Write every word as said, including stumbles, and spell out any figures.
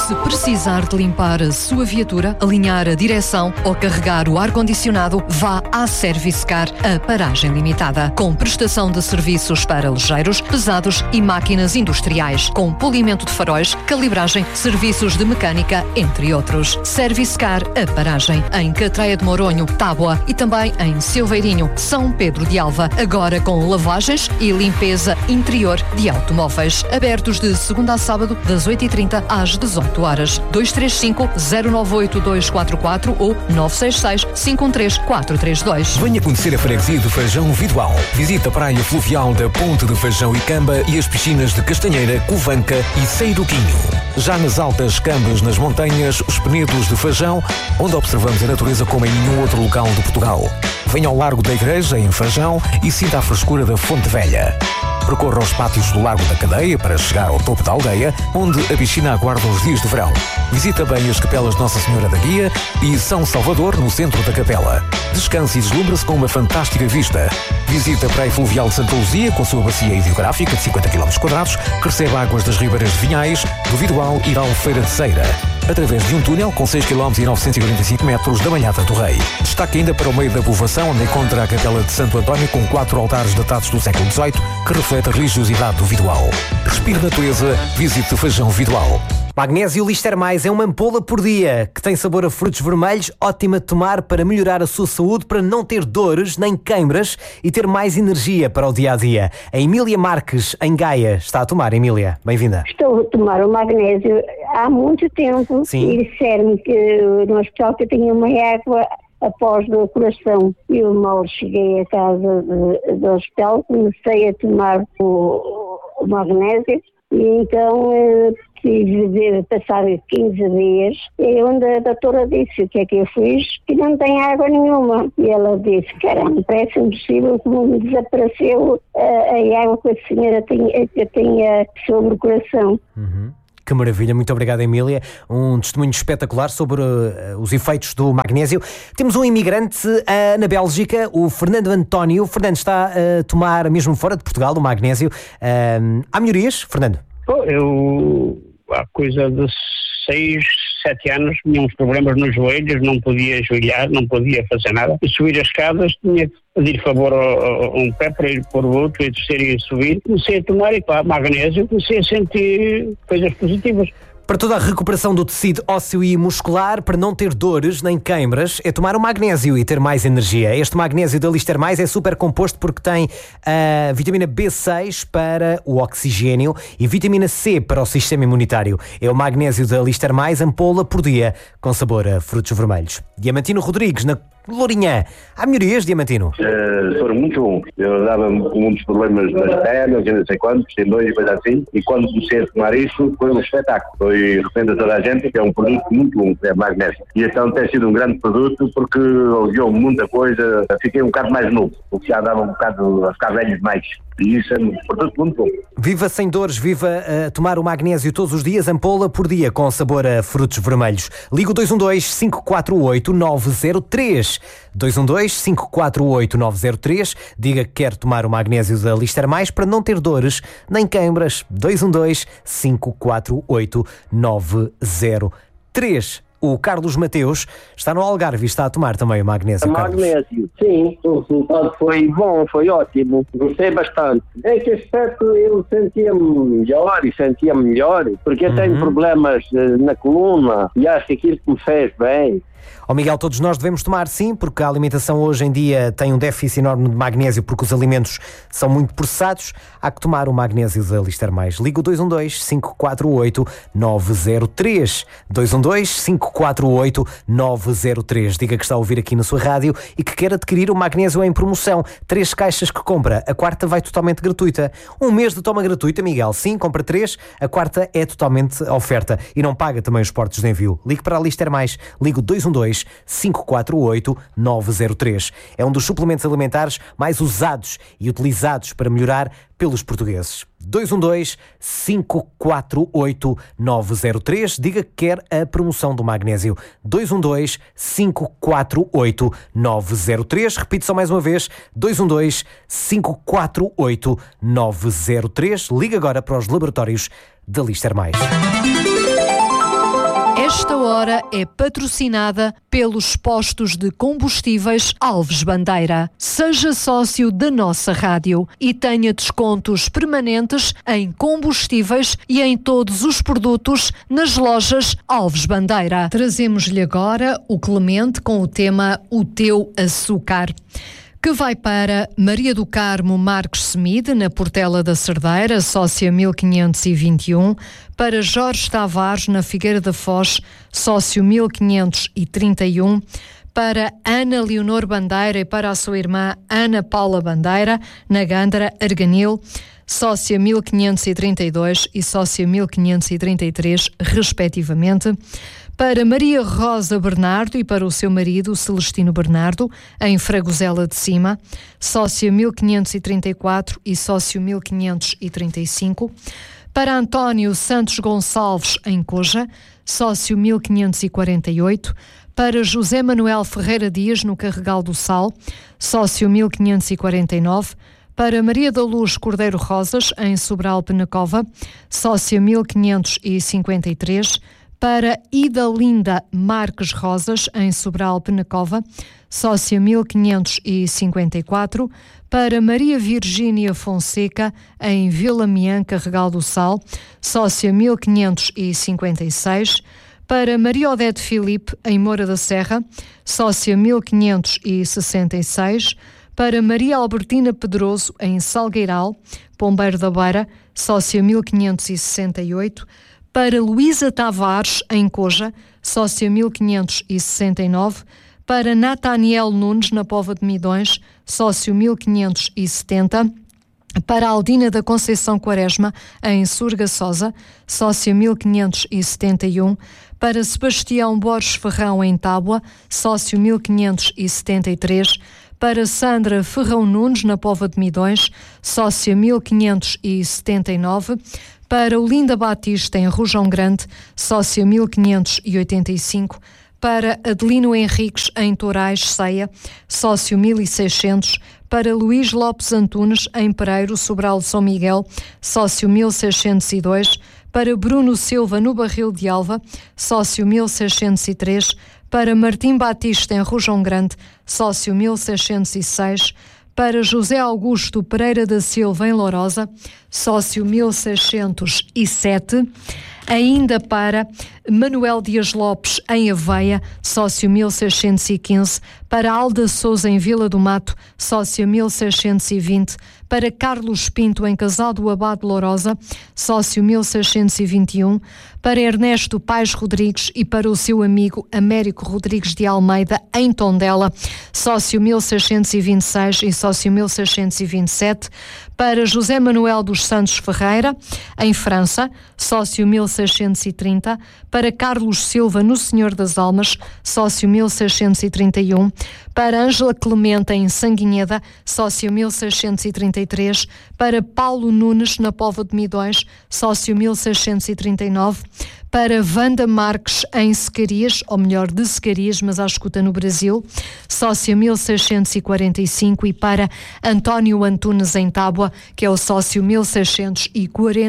Se precisar de limpar a sua viatura, alinhar a direção ou carregar o ar-condicionado, vá à Servicecar, a paragem limitada. Com prestação de serviços para ligeiros, pesados e máquinas industriais, com polimento de faróis, calibragem, serviços de mecânica, entre outros. Servicecar, a paragem, em Catreia de Moronho, Tábua e também em Silveirinho, São Pedro de Alva, agora com lavagens e limpeza interior de automóveis. Abertos de segunda a sábado, das oito e trinta às dezoito horas. dois três cinco, zero nove oito dois quatro quatro ou nove seis seis, cinco um três, quatro três dois. Venha conhecer a freguesia de Fajão Vidoal. Visite a praia fluvial da Ponte de Fajão e Camba e as piscinas de Castanheira, Covanca e Seiruquinho. Já nas altas Cambas, nas montanhas, os Penedos de Fajão, onde observamos a natureza como em nenhum outro local de Portugal. Venha ao Largo da Igreja, em Fajão, e sinta a frescura da Fonte Velha. Percorra os pátios do Largo da Cadeia para chegar ao topo da aldeia, onde a piscina aguarda os dias de verão. Visita bem as capelas Nossa Senhora da Guia e São Salvador, no centro da capela. Descanse e deslumbra-se com uma fantástica vista. Visita a Praia Fluvial de Santa Luzia, com a sua bacia hidrográfica de cinquenta quilómetros quadrados, que recebe águas das ribeiras de Vinhais, do Vidoal e da Albufeira de Ceira, através de um túnel com seis quilómetros e novecentos e quarenta e cinco metros da Malhada do Rei. Destaque ainda para o meio da povoação, onde encontra a capela de Santo António, com quatro altares datados do século dezoito, que reflete a religiosidade do Vidoal. Respire natureza, visite Fajão Vidoal. Magnésio Lister Mais é uma ampola por dia, que tem sabor a frutos vermelhos, ótima de tomar para melhorar a sua saúde, para não ter dores nem queimbras e ter mais energia para o dia-a-dia. A Emília Marques, em Gaia, está a tomar. Emília, bem-vinda. Estou a tomar o magnésio há muito tempo. Sim. E disseram-me que no hospital que eu tinha uma água após do coração. Eu mal cheguei a casa de, do hospital, comecei a tomar o, o magnésio e então eh, tive de passar quinze dias. E onde a doutora disse o que é que eu fiz, que não tem água nenhuma. E ela disse, caramba, parece impossível como me desapareceu a, a água que a senhora tinha, que eu tinha sobre o coração. Uhum. Que maravilha, muito obrigado, Emília. Um testemunho espetacular sobre uh, os efeitos do magnésio. Temos um imigrante uh, na Bélgica, o Fernando António. O Fernando está a tomar, mesmo fora de Portugal, o magnésio. Uh, há melhorias, Fernando? Oh, eu, há coisa de seis, sete anos, tinha uns problemas nos joelhos, não podia ajoelhar, não podia fazer nada. E subir as escadas, tinha que pedir favor a, a um pé para ir por outro, e descer e subir. Comecei a tomar e pá, magnésio, comecei a sentir coisas positivas. Para toda a recuperação do tecido ósseo e muscular, para não ter dores nem queimbras, é tomar o magnésio e ter mais energia. Este magnésio da Lister Mais é super composto porque tem a vitamina B seis para o oxigênio e vitamina C para o sistema imunitário. É o magnésio da Lister Mais, ampola por dia, com sabor a frutos vermelhos. Diamantino Rodrigues, na Lourinhã. Há melhorias, Diamantino? Uh, foram muito bom. Eu dava-me com muitos problemas nas pernas, eu não sei quantos, tendões e coisa assim, e quando comecei a tomar isso, foi um espetáculo. Foi, recomendo a toda a gente, que é um produto muito bom, é magnésio. E então tem sido um grande produto, porque aliviou muita coisa, fiquei um bocado mais novo, porque já andava um bocado a ficar velho demais. E isso é um produto muito bom. Viva sem dores, viva a tomar o magnésio todos os dias, ampola por dia, com sabor a frutos vermelhos. Liga o dois um dois, cinco quatro oito, nove zero três. dois um dois, cinco quatro oito, nove zero três. Diga que quer tomar o magnésio da Lister Mais para não ter dores nem queimbras. dois um dois, cinco quatro oito, nove zero três. O Carlos Mateus está no Algarve e está a tomar também o magnésio. O magnésio, sim, o resultado foi bom, foi ótimo, gostei bastante. Em que aspecto eu sentia-me melhor e sentia-me melhor, porque eu tenho uhum. problemas na coluna e acho que aquilo que me fez bem. Ó Miguel, todos nós devemos tomar, sim, porque a alimentação hoje em dia tem um déficit enorme de magnésio porque os alimentos são muito processados. Há que tomar o magnésio da Lister Mais. Liga o dois um dois, cinco quatro oito, nove zero três. dois um dois, cinco quatro oito, nove zero três. Diga que está a ouvir aqui na sua rádio e que quer adquirir o magnésio em promoção. Três caixas que compra, a quarta vai totalmente gratuita. Um mês de toma gratuita, Miguel. Sim, compra três, a quarta é totalmente oferta e não paga também os portos de envio. Ligue para a Lister Mais. Liga o dois um dois, cinco quatro oito, nove zero três. É um dos suplementos alimentares mais usados e utilizados para melhorar pelos portugueses. dois um dois, cinco quatro oito, nove zero três. Diga que quer a promoção do magnésio. dois um dois, cinco quatro oito, nove zero três. Repito só mais uma vez. dois um dois, cinco quatro oito, nove zero três. Liga agora para os laboratórios da Lister Mais. Esta hora é patrocinada pelos postos de combustíveis Alves Bandeira. Seja sócio da nossa rádio e tenha descontos permanentes em combustíveis e em todos os produtos nas lojas Alves Bandeira. Trazemos-lhe agora o Clemente com o tema O Teu Açúcar, que vai para Maria do Carmo Marques Semide, na Portela da Cerdeira, sócia mil quinhentos e vinte e um, para Jorge Tavares, na Figueira da Foz, sócio mil quinhentos e trinta e um, para Ana Leonor Bandeira e para a sua irmã Ana Paula Bandeira, na Gândara, Arganil, sócia mil quinhentos e trinta e dois e sócia mil quinhentos e trinta e três, respectivamente, para Maria Rosa Bernardo e para o seu marido Celestino Bernardo, em Fragosela de Cima, sócia mil quinhentos e trinta e quatro e sócio mil quinhentos e trinta e cinco, para António Santos Gonçalves, em Coja, sócio mil quinhentos e quarenta e oito, para José Manuel Ferreira Dias, no Carregal do Sal, sócio mil quinhentos e quarenta e nove, para Maria da Luz Cordeiro Rosas, em Sobral Penacova, sócia mil quinhentos e cinquenta e três, para Ida Linda Marques Rosas, em Sobral Penacova, sócia mil quinhentos e cinquenta e quatro, para Maria Virgínia Fonseca, em Vila Miã, Carregal do Sal, sócia mil quinhentos e cinquenta e seis, para Maria Odete Filipe, em Moura da Serra, sócia mil quinhentos e sessenta e seis, para Maria Albertina Pedroso, em Salgueiral, Pombeiro da Beira, sócia mil quinhentos e sessenta e oito, para Luísa Tavares, em Coja, sócia mil quinhentos e sessenta e nove, para Nataniel Nunes, na Póvoa de Midões, sócio mil quinhentos e setenta, para Aldina da Conceição Quaresma, em Surgaçosa, sócia mil quinhentos e setenta e um, para Sebastião Borges Ferrão, em Tábua, sócio mil quinhentos e setenta e três, para Sandra Ferrão Nunes, na Póvoa de Midões, sócia mil quinhentos e setenta e nove, para Olinda Batista, em Rojão Grande, sócia mil quinhentos e oitenta e cinco, para Adelino Henriques, em Torais, Ceia, sócio mil e seiscentos, para Luís Lopes Antunes, em Pereiro, Sobral de São Miguel, sócio mil seiscentos e dois, para Bruno Silva, no Barril de Alva, sócio mil seiscentos e três, para Martim Batista, em Rojão Grande, sócio mil seiscentos e seis, para José Augusto Pereira da Silva, em Lourosa, sócio mil seiscentos e sete, ainda para Manuel Dias Lopes, em Aveia, sócio mil seiscentos e quinze, para Alda Souza, em Vila do Mato, sócio mil seiscentos e vinte, para Carlos Pinto, em Casal do Abade de Lourosa, sócio mil seiscentos e vinte e um, para Ernesto Paes Rodrigues e para o seu amigo Américo Rodrigues de Almeida, em Tondela, sócio mil seiscentos e vinte e seis e sócio mil seiscentos e vinte e sete, para José Manuel dos Santos Ferreira, em França, sócio mil seiscentos e trinta, para Carlos Silva, no Senhor das Almas, sócio mil seiscentos e trinta e um, para Ângela Clemente, em Sanguinheda, sócio mil seiscentos e trinta e três, para Paulo Nunes, na Póvoa de Midões, sócio mil seiscentos e trinta e nove, para Wanda Marques, em Secarias, ou melhor, de Secarias, mas à escuta no Brasil, sócio mil seiscentos e quarenta e cinco, e para António Antunes, em Tábua, que é o sócio mil seiscentos e quarenta